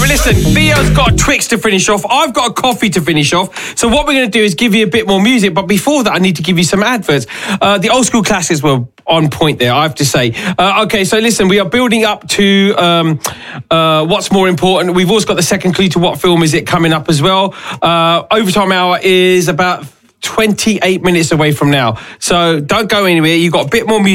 listen, Theo's got a Twix to finish off. I've got a coffee to finish off. So what we're going to do is give you a bit more music. But before that, I need to give you some adverts. The old school classics were on point there, I have to say. Okay, so listen, we are building up to what's more important. We've also got the second clue to what film is it coming up as well. Overtime hour is about 28 minutes away from now. So don't go anywhere. You've got a bit more music.